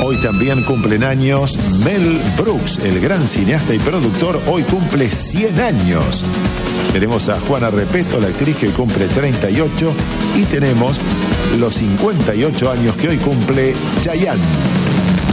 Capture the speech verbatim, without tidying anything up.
Hoy también cumplen años Mel Brooks, el gran cineasta y productor, hoy cumple cien años. Tenemos a Juana Repeto, la actriz, que hoy cumple treinta y ocho, y tenemos los cincuenta y ocho años que hoy cumple Chayanne.